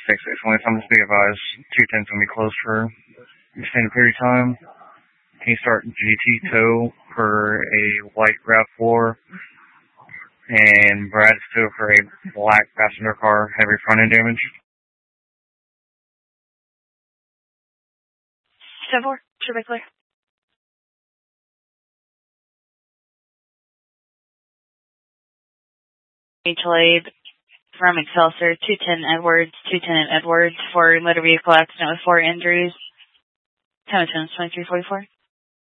I'm just be advised 210's going to be closed for an extended period of time. Can you start GT tow for a white RAV4 and Brad's tow for a black passenger car, heavy front end damage? 10-4, should be clear. Mutual aid from Excelsior, 210 Edwards for motor vehicle accident with 4 injuries. Time 2344.